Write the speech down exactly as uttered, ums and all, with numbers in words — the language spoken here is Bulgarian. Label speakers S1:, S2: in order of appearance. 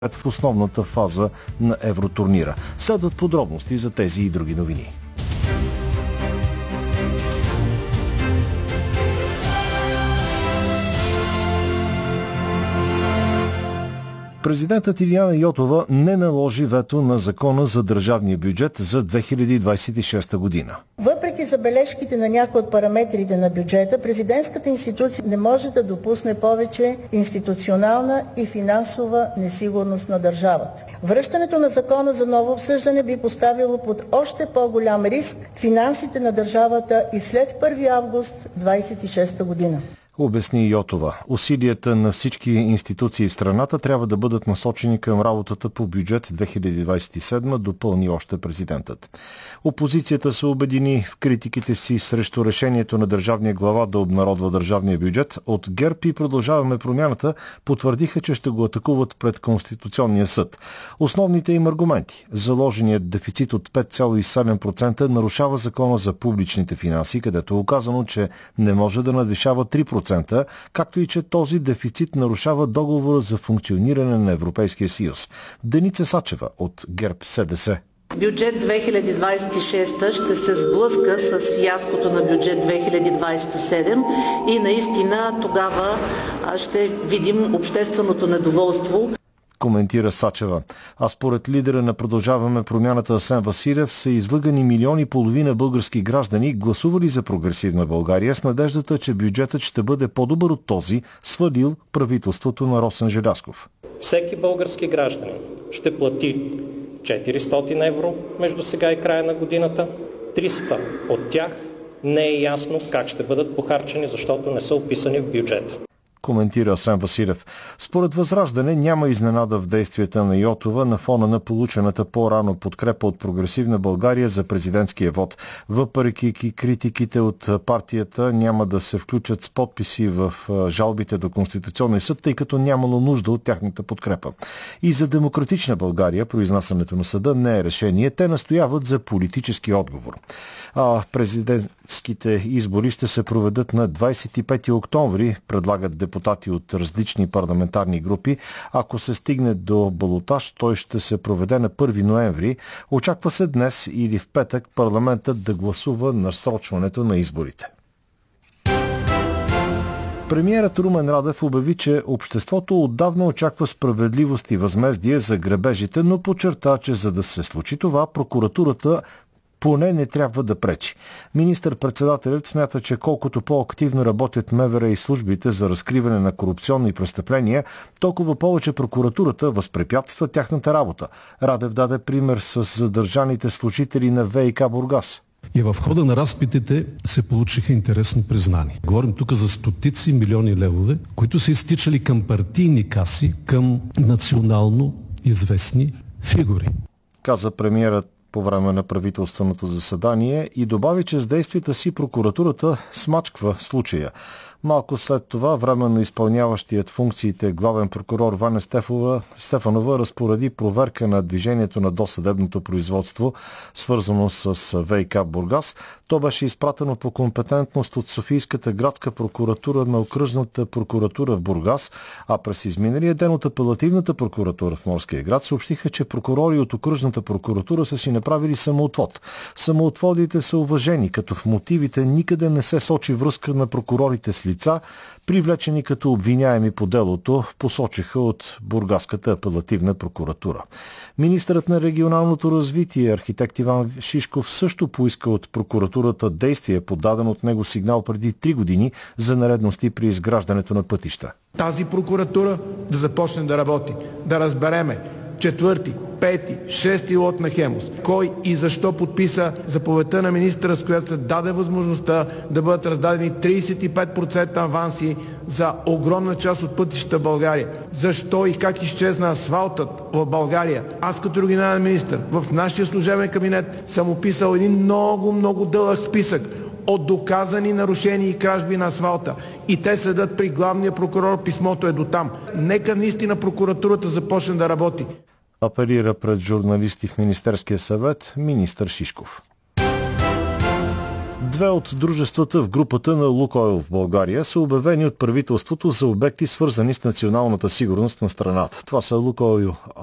S1: в основната фаза на евротурнира. Следват подробности за тези и други новини. Президентът Илияна Йотова не наложи вето на закона за държавния бюджет за две хиляди двадесет и шеста година.
S2: Въпреки забележките на някои от параметрите на бюджета, президентската институция не може да допусне повече институционална и финансова несигурност на държавата. Връщането на закона за ново обсъждане би поставило под още по-голям риск финансите на държавата и след първи август двадесет и шеста година.
S1: Обясни Йотова. Усилията на всички институции в страната трябва да бъдат насочени към работата по бюджет две хиляди двадесет и седма, допълни още президентът. Опозицията се обедини в критиките си срещу решението на държавния глава да обнародва държавния бюджет. От ГЕРБ и Продължаваме промяната потвърдиха, че ще го атакуват пред Конституционния съд. Основните им аргументи. Заложеният дефицит от пет цяло и седем процента нарушава закона за публичните финанси, където е указано, че не може да надвишава три процента, както и че този дефицит нарушава договора за функциониране на Европейския съюз. Деница Сачева от ГЕРБ СДС.
S3: Бюджет две хиляди двадесет и шеста ще се сблъска с фиаското на бюджет две хиляди двадесет и седма и наистина тогава ще видим общественото недоволство.
S1: Коментира Сачева. А според лидера на Продължаваме промяната Асен Василев са излъгани милиони и половина български граждани, гласували за прогресивна България с надеждата, че бюджетът ще бъде по-добър от този, свалил правителството на Росен Желязков.
S4: Всеки български гражданин ще плати четиристотин евро между сега и края на годината. триста от тях не е ясно как ще бъдат похарчени, защото не са описани в бюджета.
S1: Коментира Асен Василев. Според Възраждане няма изненада в действията на Йотова на фона на получената по-рано подкрепа от прогресивна България за президентския вод. Въпреки критиките от партията няма да се включат с подписи в жалбите до Конституционния съд, тъй като нямало нужда от тяхната подкрепа. И за демократична България произнасянето на съда не е решение. Те настояват за политически отговор. А президентските избори ще се проведат на двадесет и пети октомври, предлагат депутати от различни парламентарни групи. Ако се стигне до балотаж, той ще се проведе на първи ноември. Очаква се днес или в петък парламентът да гласува насрочването на изборите. Премиерът Румен Радев обяви, че обществото отдавна очаква справедливост и възмездие за грабежите, но подчерта, че за да се случи това, прокуратурата поне не трябва да пречи. Министър-председателят смята, че колкото по-активно работят МВР и службите за разкриване на корупционни престъпления, толкова повече прокуратурата възпрепятства тяхната работа. Радев даде пример с задържаните служители на ВиК Бургас.
S5: И в хода на разпитите се получиха интересни признания. Говорим тук за стотици милиони левове, които са изтичали към партийни каси, към национално известни фигури.
S1: Каза премиерът по време на правителственото заседание и добави, че с действията си прокуратурата смачква случая. Малко след това временно изпълняващият функциите главен прокурор Ваня Стефова, Стефанова разпореди проверка на движението на досъдебното производство, свързано с ВиК Бургас. То беше изпратено по компетентност от Софийската градска прокуратура на окръжната прокуратура в Бургас, а през изминалия ден от апелативната прокуратура в Морския град съобщиха, че прокурори от окръжната прокуратура са си направили самоотвод. Самоотводите са уважени, като в мотивите никъде не се сочи връзка на прокурорите с лица, привлечени като обвиняеми по делото, посочиха от Бургаската апелативна прокуратура. Министърът на регионалното развитие, архитект Иван Шишков, също поиска от прокуратурата действие, подаден от него сигнал преди три години за нередности при изграждането на пътища.
S6: Тази прокуратура да започне да работи, да разбереме четвърти, пети, шести лот на Хемус. Кой и защо подписа заповедта на министъра, с която се даде възможността да бъдат раздадени тридесет и пет процента аванси за огромна част от пътищата в България. Защо и как изчезна асфалтът в България? Аз като регионален министър в нашия служебен кабинет съм описал един много, много дълъг списък от доказани нарушения и кражби на асфалта. И те седат при главния прокурор, писмото е до там. Нека наистина прокуратурата започне да работи.
S1: Апелира пред журналисти в Министерския съвет министър Шишков. Две от дружествата в групата на Лукойл в България са обявени от правителството за обекти, свързани с националната сигурност на страната. Това са Лукойл